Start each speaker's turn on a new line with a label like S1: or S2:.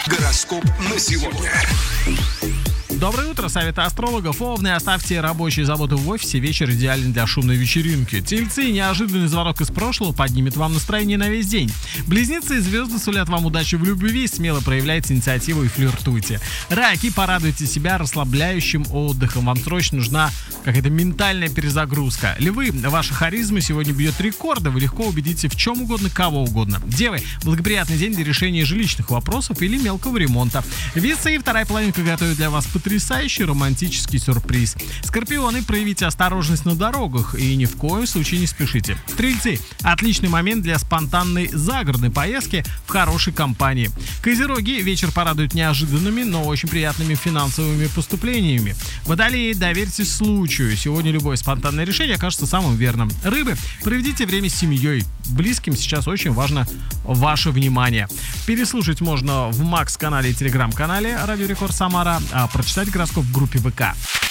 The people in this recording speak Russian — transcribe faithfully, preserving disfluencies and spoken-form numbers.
S1: Гороскоп на сегодня.
S2: Доброе утро, советы астрологов. Овны, оставьте рабочие заботы в офисе, вечер идеален для шумной вечеринки. Тельцы, неожиданный звонок из прошлого поднимет вам настроение на весь день. Близнецы, звезды сулят вам удачу в любви, смело проявляйте инициативу и флиртуйте. Раки, порадуйте себя расслабляющим отдыхом, вам срочно нужна какая-то ментальная перезагрузка. Львы, ваша харизма сегодня бьет рекорды, вы легко убедите в чем угодно, кого угодно. Девы, благоприятный день для решения жилищных вопросов или мелкого ремонта. Весы, вторая половинка готовит для вас потрясающий романтический сюрприз. Скорпионы, проявите осторожность на дорогах и ни в коем случае не спешите. Стрельцы, отличный момент для спонтанной загородной поездки в хорошей компании. Козероги, вечер порадует неожиданными, но очень приятными финансовыми поступлениями. Водолеи, доверьтесь случаю, сегодня любое спонтанное решение окажется самым верным. Рыбы, проведите время с семьей, близким сейчас очень важно ваше внимание. Переслушать можно в Макс-канале и Телеграм-канале Радио Рекорд Самара, а прочитать гороскоп в группе ВК.